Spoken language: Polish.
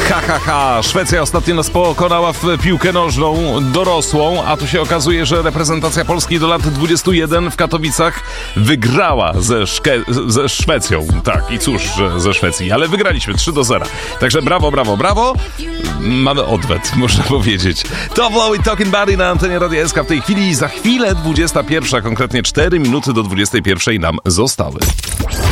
Szwecja ostatnio nas pokonała w piłkę nożną dorosłą, a tu się okazuje, że reprezentacja Polski do lat 21 w Katowicach wygrała ze Szwecją. Tak, i cóż, że ze Szwecji, ale wygraliśmy 3-0. Także brawo. Mamy odwet, można powiedzieć. To Blow i Talking Buddy na antenie Radia SK w tej chwili. Za chwilę 21, konkretnie 4 minuty do 21 nam zostały.